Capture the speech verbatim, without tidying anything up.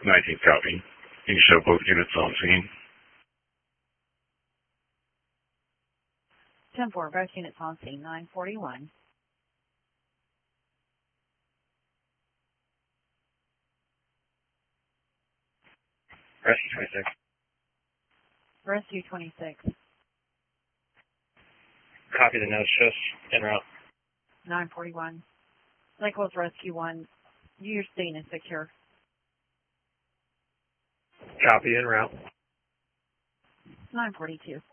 nineteenth copy. Can you show both units on scene? ten four, both units on scene, nine forty-one. Rescue twenty-six. Rescue twenty-six. Copy the nose shows en route. nine forty-one. Lake Wales Rescue one. Your scene is secure. Copy en route. nine forty-two.